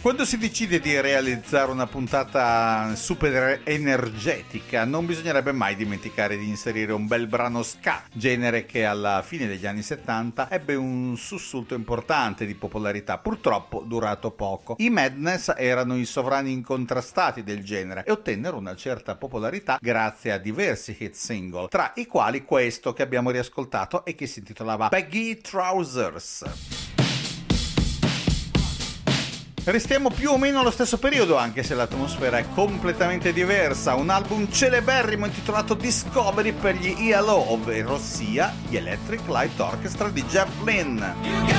Quando si decide di realizzare una puntata super energetica, non bisognerebbe mai dimenticare di inserire un bel brano ska, genere che alla fine degli anni 70 ebbe un sussulto importante di popolarità, purtroppo durato poco. I Madness erano i sovrani incontrastati del genere e ottennero una certa popolarità grazie a diversi hit single, tra i quali questo che abbiamo riascoltato e che si intitolava Baggy Trousers. Restiamo più o meno allo stesso periodo, anche se l'atmosfera è completamente diversa. Un album celeberrimo intitolato Discovery per gli ELO, ovvero sia gli Electric Light Orchestra di Jeff Lynne.